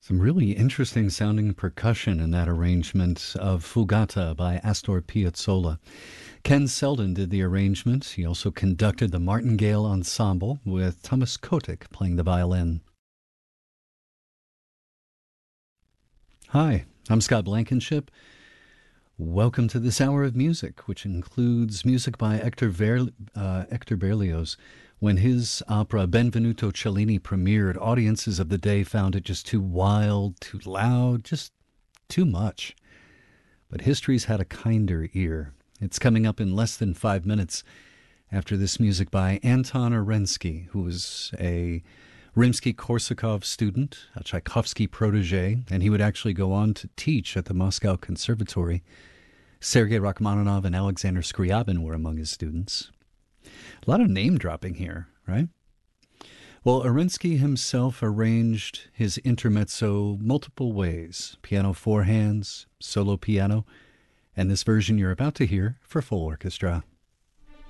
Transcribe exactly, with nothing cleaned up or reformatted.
Some really interesting sounding percussion in that arrangement of Fugata by Astor Piazzolla. Ken Selden did the arrangement. He also conducted the Martingale Ensemble with Thomas Kotick playing the violin. Hi, I'm Scott Blankenship. Welcome to this hour of music, which includes music by Hector, Ver- uh, Hector Berlioz. When his opera Benvenuto Cellini premiered, audiences of the day found it just too wild, too loud, just too much. But history's had a kinder ear. It's coming up in less than five minutes after this music by Anton Arensky, who was a Rimsky-Korsakov student, a Tchaikovsky protege, and he would actually go on to teach at the Moscow Conservatory. Sergei Rachmaninoff and Alexander Scriabin were among his students. A lot of name dropping here, right? Well, Arensky himself arranged his intermezzo multiple ways: piano four hands, solo piano, and this version you're about to hear for full orchestra.